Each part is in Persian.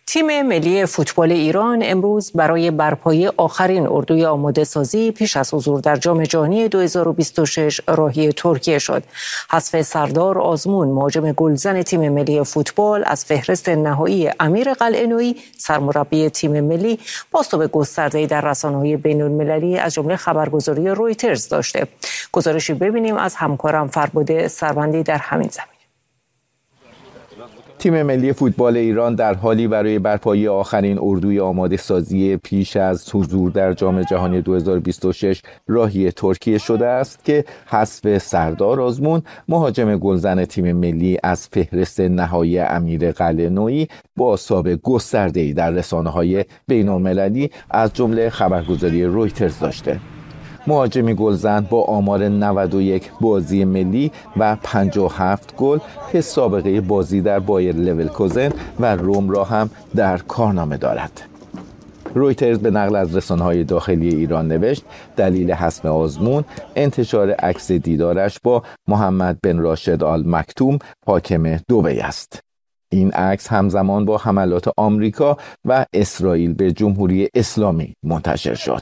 تیم ملی فوتبال ایران امروز برای برپایی آخرین اردوی آماده سازی پیش از حضور در جام جهانی 2026 راهی ترکیه شد. حذف سردار آزمون مهاجم گلزن تیم ملی فوتبال از فهرست نهایی امیر قلعه‌نویی سرمربی تیم ملی بازتاب گسترده‌ای در رسانه‌های بین‌المللی از جمله خبرگزاری رویترز داشته. گزارشی ببینیم از همکارم فرباد سروندی در همین زمینه. تیم ملی فوتبال ایران در حالی برای برپایی آخرین اردوی آماده سازی پیش از حضور در جام جهانی 2026 راهی ترکیه شده است که حذف سردار آزمون مهاجم گلزن تیم ملی از فهرست نهایی امیر قلعه‌نویی بازتاب گسترده‌ای در رسانه‌های بین‌المللی از جمله خبرگزاری رویترز داشته. مهاجم گلزن با آمار 91 بازی ملی و 57 گل که سابقه بازی در بایر لورکوزن و روم را هم در کارنامه دارد. رویترز به نقل از رسانه‌های داخلی ایران نوشت دلیل حذف آزمون انتشار عکس دیدارش با محمد بن راشد آل مکتوم حاکم دبی است. این عکس همزمان با حملات آمریکا و اسرائیل به جمهوری اسلامی منتشر شد.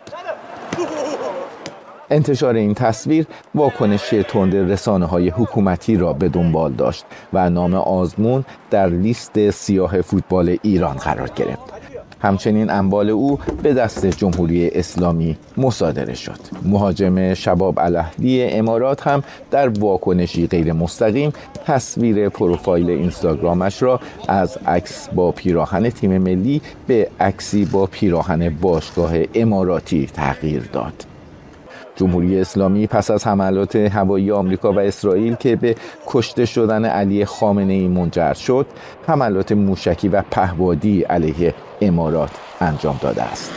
انتشار این تصویر واکنش تند رسانه‌های حکومتی را به دنبال داشت و نام آزمون در لیست سیاه فوتبال ایران قرار گرفت. همچنین اموال او به دست جمهوری اسلامی مصادره شد. مهاجم شباب الاهلی امارات هم در واکنشی غیر مستقیم تصویر پروفایل اینستاگرامش را از عکس با پیراهن تیم ملی به عکسی با پیراهن باشگاه اماراتی تغییر داد. جمهوری اسلامی پس از حملات هوایی آمریکا و اسرائیل که به کشته شدن علی خامنه‌ای منجر شد، حملات موشکی و پهپادی علیه امارات انجام داده است.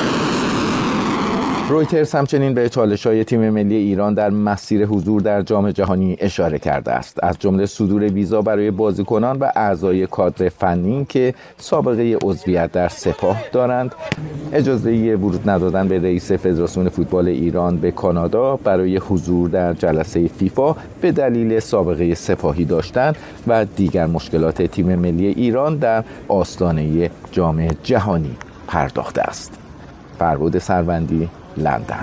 رویترز همچنین به چالش‌های تیم ملی ایران در مسیر حضور در جام جهانی اشاره کرده است، از جمله صدور ویزا برای بازیکنان و اعضای کادر فنی که سابقه عضویت در سپاه دارند، اجازه ورود ندادن به رئیس فدراسیون فوتبال ایران به کانادا برای حضور در جلسه فیفا به دلیل سابقه سپاهی داشتن و دیگر مشکلات تیم ملی ایران در آستانه جام جهانی پرداخته است. فرباد سروندی، لندن.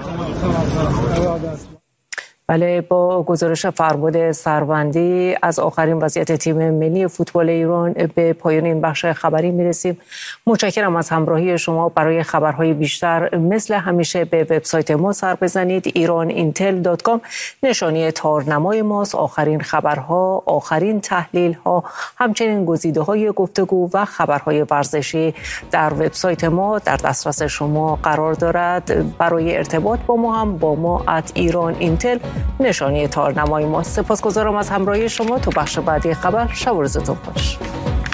بله، با گزارش فرباد سروندی از آخرین وضعیت تیم ملی فوتبال ایران به پایان این بخش خبری میرسیم. متشکرم از همراهی شما. برای خبرهای بیشتر مثل همیشه به وبسایت ما سر بزنید. iran-intel.com نشانی تارنمای ماست. آخرین خبرها، آخرین تحلیل‌ها، همچنین گزیده‌های گفتگو و خبرهای ورزشی در وبسایت ما در دسترس شما قرار دارد. برای ارتباط با ما هم با ما @iran-intel نشانی تارنمای ما. سپاسگزارم از همراهی شما. تو بخش بعدی خبر، شب و روزتون خوش.